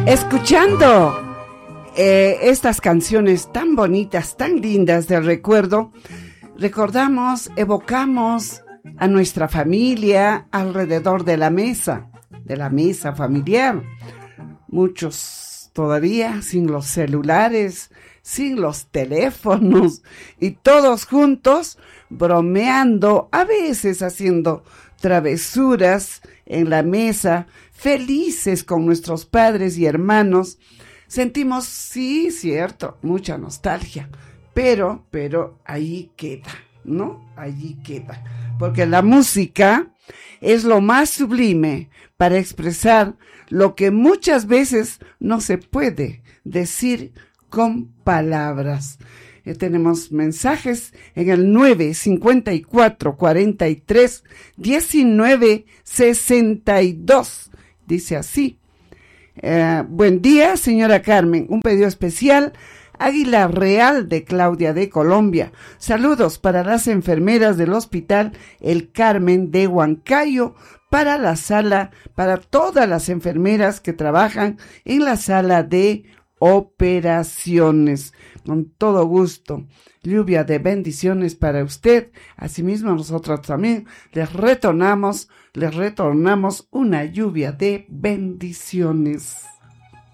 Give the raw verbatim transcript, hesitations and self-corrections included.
Escuchando eh, estas canciones tan bonitas, tan lindas de recuerdo, recordamos, evocamos a nuestra familia alrededor de la mesa, de la mesa familiar. Muchos todavía sin los celulares, sin los teléfonos, y todos juntos bromeando, a veces haciendo travesuras en la mesa, felices con nuestros padres y hermanos. Sentimos, sí, cierto, mucha nostalgia, pero, pero ahí queda, ¿no? Allí queda, porque la música es lo más sublime para expresar lo que muchas veces no se puede decir con palabras. Ya tenemos mensajes en el nueve cincuenta y cuatro cuarenta y tres diecinueve sesenta y dos. Dice así: eh, buen día, señora Carmen, un pedido especial, Águila Real de Claudia de Colombia. Saludos para las enfermeras del Hospital El Carmen de Huancayo, para la sala, para todas las enfermeras que trabajan en la sala de operaciones. Con todo gusto, lluvia de bendiciones para usted. Asimismo, nosotros también les retornamos, les retornamos una lluvia de bendiciones.